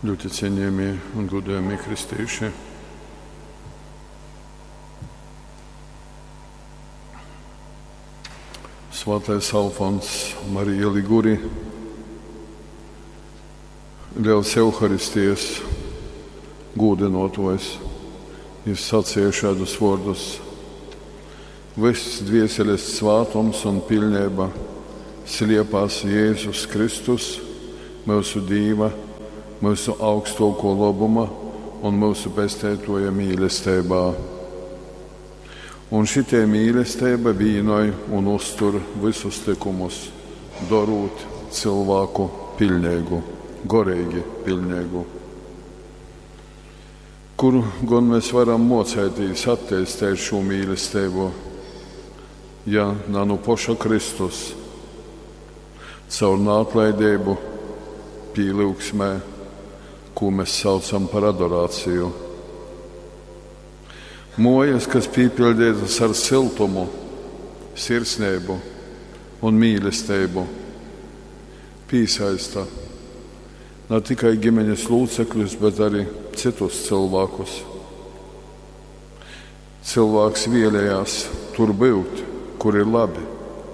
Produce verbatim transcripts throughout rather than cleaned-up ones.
Ļoti cienījamie un godājamie kristieši. Svētais Alfons Marija Liguri Liels Euharistijas gūdinotojs ir sacīja šādus vārdus: viss dvieseles svētums un pilnība slēpās Jēzus Kristus, mūsu Dieva, mūsu augstāko labuma un mūsu pestētoja mīlestībā. Un šitie mīlestība vienoja un uztur visus likumus, darot cilvēku pilnīgu, gorīgi pilnīgu. Kur gan mēs varam mocēties attīstīt šo mīlestību, ja nav no paša Kristus, caur neatlaidību, pīlīgsmē, ko mēs saucam par adorāciju. Mojas, kas pīpildītas ar siltumu, sirsnību un mīlestību, piesaista ne tikai ģimenes locekļus, bet arī citus cilvēkus. Cilvēks vēlējās tur būt, kur ir labi.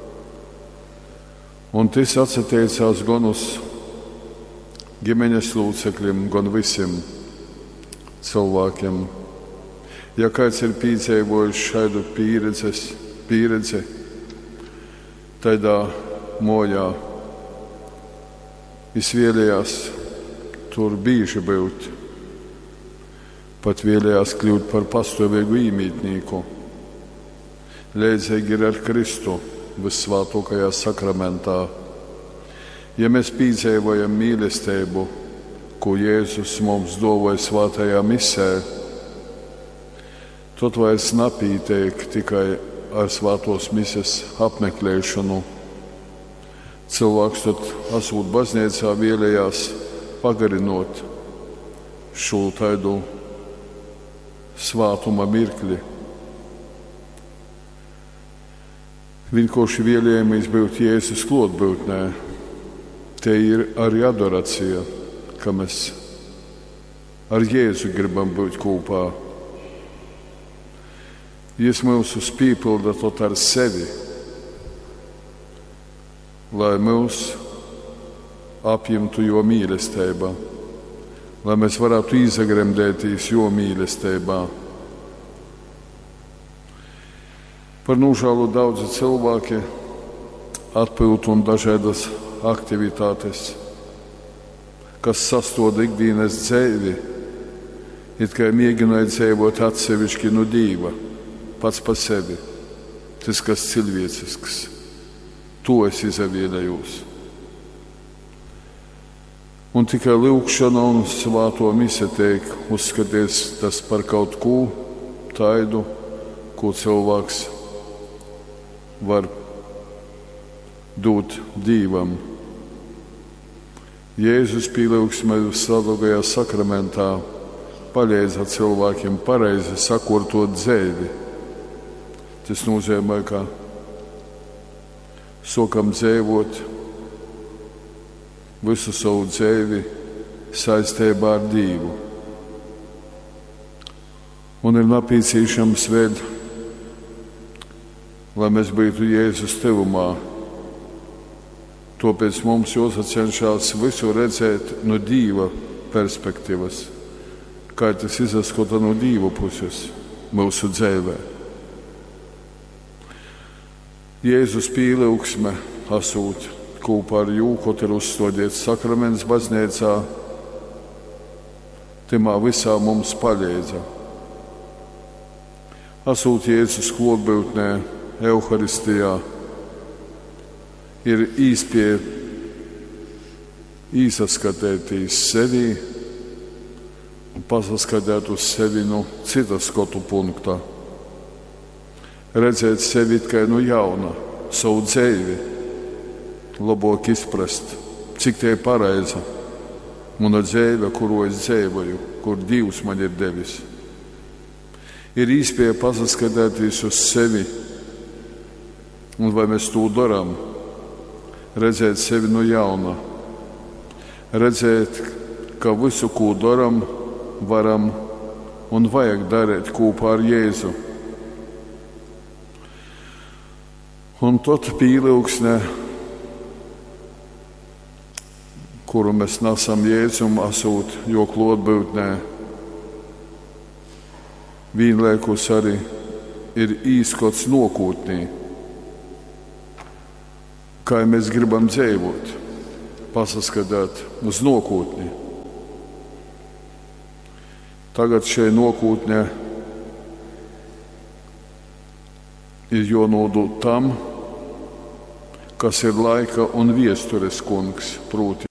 Un tas attiecās gan uz ģimenes locekļiem, gan visiem cilvēkiem. Ja kāds ir piedzīvojis šādu pieredzi, tādā mojā, es vēlējās tur bieži būt, pat vēlējās kļūt par pastāvīgu īmītnieku, līdzīgi ir ar Kristu vissvētākajā sakramentā. Ja mēs piedzīvojam mīlestību, ko Jēzus mums dāvāja svētajā misē, tad vairs nepietiek tikai ar svētās mises apmeklēšanu. Cilvēks tad, esot baznīcā, vēlējās pagarinot šo tādu svētuma mirkli. Vienkārši vēlējamies būt Jēzus klātbūtnē. Te ir arī adorācija, ka mēs ar Jēzu gribam būt kopā. Jis mūs uzpīpilda tot ar sevi, lai mūs apjemtu jo mīlestībā, lai mēs varētu izagremdēties jo mīlestībā. Par nožēlu daudzi cilvēki atpildu un dažādas aktivitātes, kas sastāv ikdienas dzīvi, it kā mēģināja dzīvot atsevišķi no Dieva, pats par sevi. Tas, kas cilvēcisks, to es izvēlējos. Un tikai lūgšana un svēto mise tiek uzskatīts tas par kaut ko tādu, ko cilvēks var dot Dievam. Jēzus pīlīgsmē svētākajā sakramentā palīdza cilvēkiem pareizi sakārtot dzīvi. Tas nozīmē, ka sākam dzīvot visu savu dzīvi saistībā ar Dievu. Un ir nepieciešams vēl, lai mēs būtu Jēzus tuvumā. Tāpēc mums jāsacenšas visu redzēt no Dieva perspektīvas, kā tas izskata no Dieva puses mūsu dzīvē. Jēzus pīlīgsme, esot kopā ar jū, kaut ir uzstādīts sakraments baznīcā, timā visā mums palīdza. Esot Jēzus klātbūtnē, Euharistijā, ir īspēja īsaskatēties sevi un pasaskatēt uz sevi no citas skatu punkta. Redzēt sevi tikai no jauna, savu dzīvi, labāk izprast, cik tie ir pareiza. Mana dzīve, kuru es dzīvoju, kur Dievs man ir devis. Ir īspēja pasaskatēties uz sevi, un vai mēs to darām, redzēt sevi no jauna, redzēt, ka visu, ko daram, varam un vajag darīt kopā ar Jēzu. Un tad pīlaugsne, kuru mēs nesam Jēzum, esot jo klātbūtnē, vienlaikus arī ir īskots nākotnē, kā mēs gribam dzīvot, pasaskatīt uz nākotni. Tagad šai nākotnē ir jānodod tam, kas ir laika un viestures kungs, proti